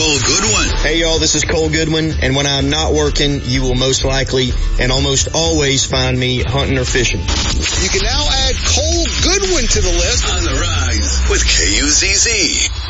Cole Goodwin. Hey, y'all, this is Cole Goodwin, and when I'm not working, you will most likely and almost always find me hunting or fishing. You can now add Cole Goodwin to the list. On the Rise with KUZZ.